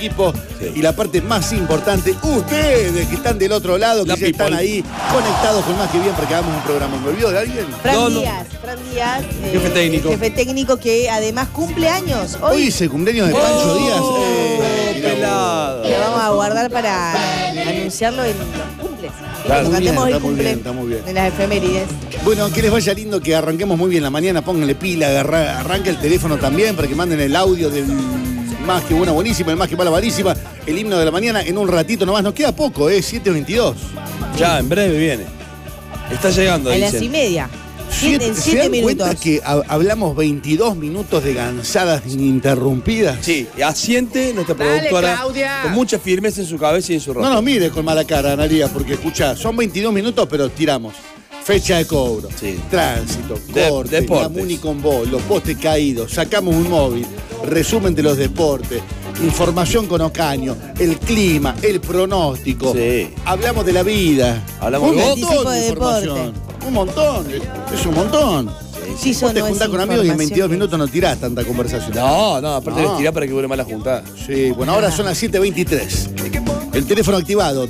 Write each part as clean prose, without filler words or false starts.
equipo. Sí. Y la parte más importante, ustedes que están del otro lado, que La ya están people. ahí conectados con Más que Bien porque hagamos un programa. ¿Me olvidó de alguien? Fran No, no. Díaz, Jefe técnico. jefe técnico que además cumple años. Hoy es el cumpleaños de Pancho Díaz. Mirá vos. pelado. Lo vamos a guardar para anunciarlo en los cumples. Claro, Cuando muy bien, cantemos el está muy cumple bien, está muy bien. en las efemérides. Bueno, que les vaya lindo, que arranquemos muy bien la mañana, pónganle pila, arranca el teléfono también para que manden el audio del Más que Buena Buenísima, el Más que Mala Malísima, el himno de la mañana en un ratito nomás. Nos queda poco, 7:22. Ya, en breve viene. Está llegando, A las dicen. 1:30. En ¿Se 7 dan cuenta minutos. que hablamos 22 minutos de gansadas ininterrumpidas? Sí, asiente nuestra Dale, productora Claudia. con mucha firmeza en su cabeza y en su rostro. No nos mires con mala cara, Analia, porque escuchá, son 22 minutos, pero tiramos. Fecha de cobro, Sí. tránsito, corte, deportes. la Muni con vos, los postes caídos, sacamos un móvil, resumen de los deportes, información con Ocaño, el clima, el pronóstico, Sí. hablamos de la vida, Hablamos un de montón anticipo de de información, deporte. un montón, es un montón. Sí, Vos eso te no es juntás con amigos y en 22 información que- minutos no tirás tanta conversación. No, aparte No. les tirá para que dure más la juntada. Sí, bueno, ahora son las 7:23. El teléfono activado,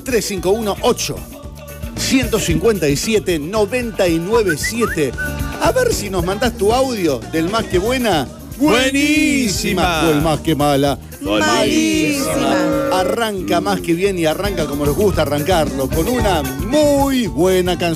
351-8-157-997. A ver si nos mandás tu audio del Más que Buena. Buenísima. O el Más que Mala. Malísima. Arranca Más que Bien y arranca como nos gusta arrancarlo, con una muy buena canción.